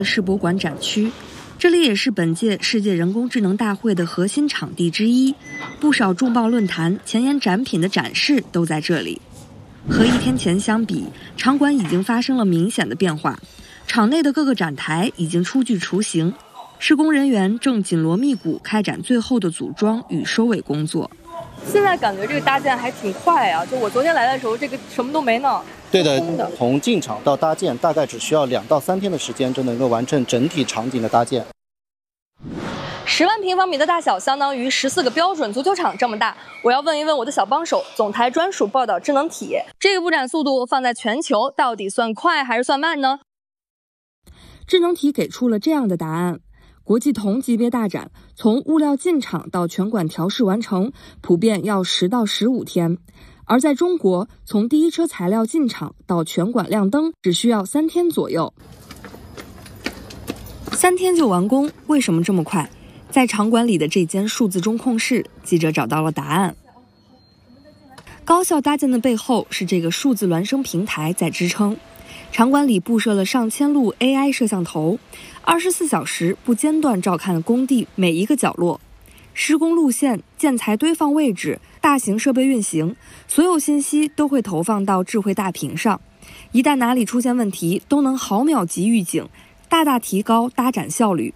世博馆展区，这里也是本届世界人工智能大会的核心场地之一，不少重磅论坛、前沿展品的展示都在这里。和1天前相比，场馆已经发生了明显的变化，场内的各个展台已经初具雏形，施工人员正紧锣密鼓开展最后的组装与收尾工作。 现在感觉这个搭建还挺快啊！就我昨天来的时候，这个什么都没呢。 对的，从进场到搭建大概只需要2到3天的时间就能够完成整体场景的搭建。 10万平方米的大小，相当于14个标准足球场这么大。我要问一问我的小帮手，总台专属报道智能体，这个布展速度放在全球到底算快还是算慢呢？ 智能体给出了这样的答案：国际同级别大展，从物料进场到全馆调试完成，普遍要10到15天；而在中国，从第一车材料进场到全馆亮灯，只需要3天左右。3天就完工，为什么这么快？在场馆里的这间数字中控室，记者找到了答案。高效搭建的背后是这个数字孪生平台在支撑。场馆里布设了上千路 AI 摄像头，24小时不间断照看工地每一个角落，施工路线、建材堆放位置、大型设备运行，所有信息都会投放到智慧大屏上。一旦哪里出现问题，都能毫秒级预警，大大提高搭展效率。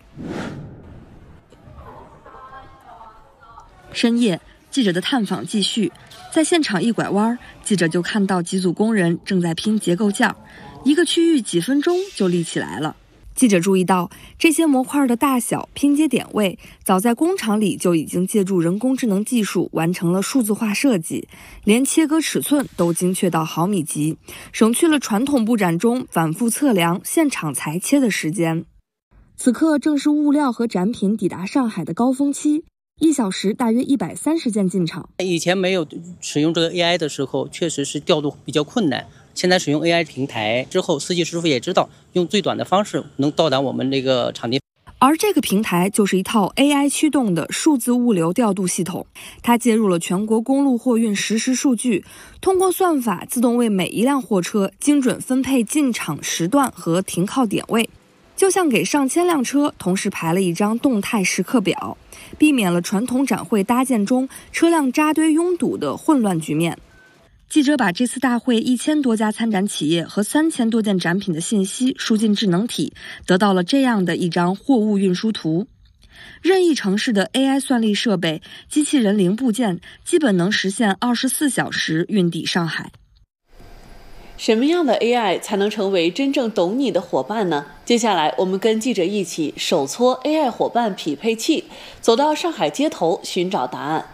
深夜，记者的探访继续，在现场一拐弯，记者就看到几组工人正在拼结构件，一个区域几分钟就立起来了。记者注意到，这些模块的大小、拼接点位，早在工厂里就已经借助人工智能技术完成了数字化设计，连切割尺寸都精确到毫米级，省去了传统布展中反复测量、现场裁切的时间。此刻正是物料和展品抵达上海的高峰期，1小时大约130件进场。 以前没有使用这个 AI 的时候，确实是调度比较困难。现在使用 AI 平台之后，司机师傅也知道用最短的方式能到达我们这个场地。 而这个平台就是一套 AI 驱动的数字物流调度系统，它接入了全国公路货运实时数据，通过算法自动为每一辆货车精准分配进场时段和停靠点位，就像给上千辆车同时排了一张动态时刻表，避免了传统展会搭建中车辆扎堆拥堵的混乱局面。记者把这次大会1000多家参展企业和3000多件展品的信息输进智能体，得到了这样的一张货物运输图。任意城市的 AI 算力设备、机器人零部件基本能实现24小时运抵上海。 什么样的 AI 才能成为真正懂你的伙伴呢？接下来我们跟记者一起手搓 AI 伙伴匹配器，走到上海街头寻找答案。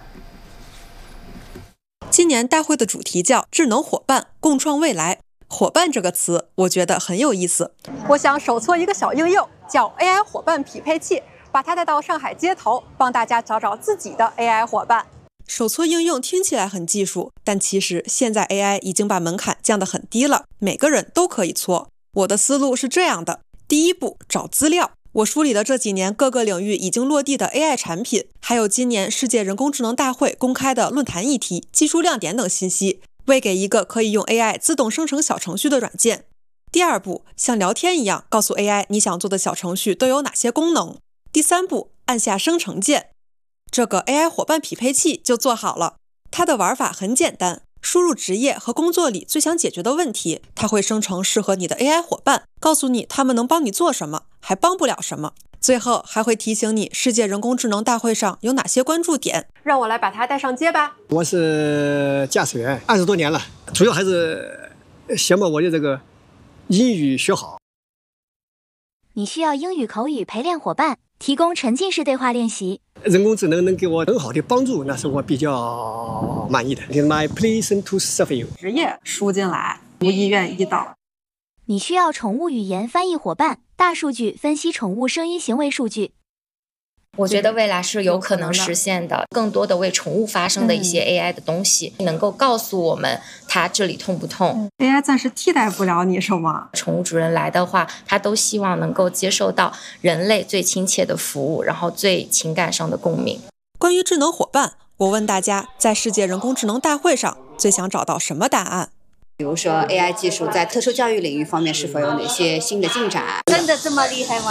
今年大会的主题叫智能伙伴，共创未来。伙伴这个词我觉得很有意思， 我想手搓一个小应用叫 AI 伙伴匹配器，把它带到上海街头，帮大家找找自己的 AI 伙伴。 手搓应用听起来很技术，但其实现在 AI 已经把门槛降得很低了，每个人都可以搓。我的思路是这样的：第一步，找资料。我梳理了这几年各个领域已经落地的 AI 产品，还有今年世界人工智能大会公开的论坛议题、技术亮点等信息，喂给一个可以用 AI 自动生成小程序的软件。第二步，像聊天一样，告诉 AI 你想做的小程序都有哪些功能。第三步，按下生成键，这个 AI 伙伴匹配器就做好了。它的玩法很简单，输入职业和工作里最想解决的问题，它会生成适合你的 AI 伙伴，告诉你他们能帮你做什么，还帮不了什么。最后还会提醒你世界人工智能大会上有哪些关注点。 让我来把它带上街吧。 我是驾驶员20多年了，主要还是想把我的这个英语学好。 你需要英语口语陪练伙伴，提供沉浸式对话练习。 人工智能能给我很好的帮助，那是我比较满意的。My pleasant to serve you。 职业输进来，无意愿一导。 你需要宠物语言翻译伙伴，大数据分析宠物声音行为数据。 我觉得未来是有可能实现的，更多的为宠物发声的一些 AI 的东西，能够告诉我们它这里痛不痛。 AI 暂时替代不了你什么。 宠物主人来的话，他都希望能够接受到人类最亲切的服务，然后最情感上的共鸣。 关于智能伙伴，我问大家，在世界人工智能大会上最想找到什么答案？ 比如说 AI 技术在特殊教育领域方面是否有哪些新的进展？ 真的这么厉害吗？